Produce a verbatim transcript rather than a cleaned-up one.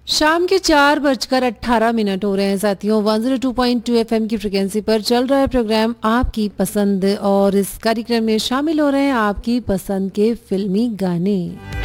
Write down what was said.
शाम के चार बजकर अट्ठारह मिनट हो रहे हैं साथियों। One zero two point two FM की फ्रिक्वेंसी पर चल रहा है प्रोग्राम आपकी पसंद और इस कार्यक्रम में शामिल हो रहे हैं आपकी पसंद के फिल्मी गाने।